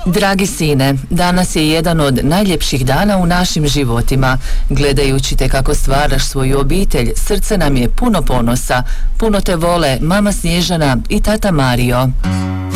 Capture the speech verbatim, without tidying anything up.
Dragi sine, danas je jedan od najljepših dana u našim životima. Gledajući te kako stvaraš svoju obitelj, srce nam je puno ponosa. Puno te vole mama Snježana i tata Mario.